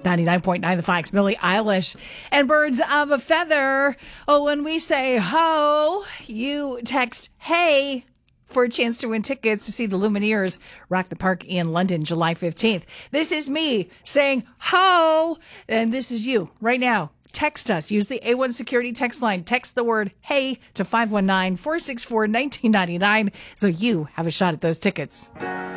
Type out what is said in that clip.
99.9 The Fox, Billie Eilish, and Birds of a Feather. Oh, when we say ho, you text hey for a chance to win tickets to see the Lumineers rock the park in London, July 15th. This is me saying ho, and this is you right now. Text us. Use the A1 Security text line. Text the word hey to 519-464-1999 so you have a shot at those tickets.